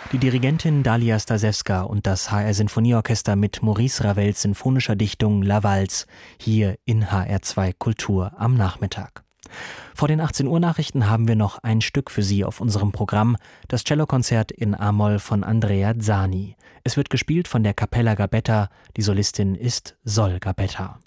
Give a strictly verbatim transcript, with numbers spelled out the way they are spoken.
Die Dirigentin Dalia Stasewska und das H R-Sinfonieorchester mit Maurice Ravels sinfonischer Dichtung La Valse hier in H R zwei Kultur am Nachmittag. Vor den achtzehn Uhr Nachrichten haben wir noch ein Stück für Sie auf unserem Programm, das Cellokonzert in A-Moll von Andrea Zani. Es wird gespielt von der Cappella Gabetta, die Solistin ist Sol Gabetta.